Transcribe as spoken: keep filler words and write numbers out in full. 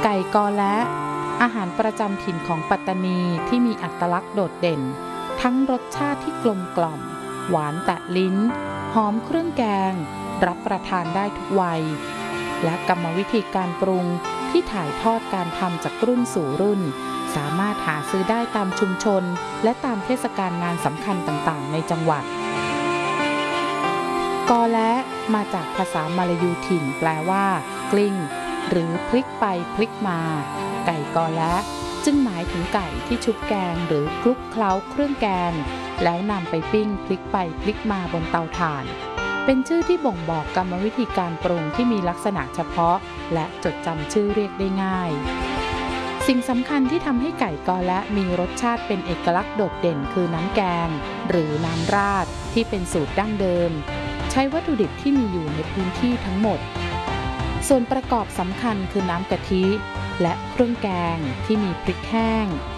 ไก่กอและอาหารประจำถิ่นของปัตตานีที่มีอัตลักษณ์โดดเด่นทั้งรสชาติที่กลมกล่อมหวานแตะลิ้นหอมเครื่องแกงรับประทานได้ทุกวัยและกรรมวิธีการปรุงที่ถ่ายทอดการทำจากรุ่นสู่รุ่นสามารถหาซื้อได้ตามชุมชนและตามเทศกาลงานสำคัญต่างๆในจังหวัดกอและมาจากภาษามลายูถิ่นแปลว่ากลิ้งหรือพลิกไปพลิกมาไก่กอและจึงหมายถึงไก่ที่ชุบแกงหรือคลุกเคล้าเครื่องแกงแล้วนำไปปิ้งพลิกไปพลิกมาบนเตาถ่านเป็นชื่อที่บ่งบอกกรรมวิธีการปรุงที่มีลักษณะเฉพาะและจดจำชื่อเรียกได้ง่ายสิ่งสำคัญที่ทำให้ไก่กอและมีรสชาติเป็นเอกลักษณ์โดดเด่นคือน้ำแกงหรือน้ำราดที่เป็นสูตรดั้งเดิมใช้วัตถุดิบที่มีอยู่ในพื้นที่ทั้งหมดส่วนประกอบสำคัญคือน้ำกะทิและเครื่องแกงที่มีพริกแห้ง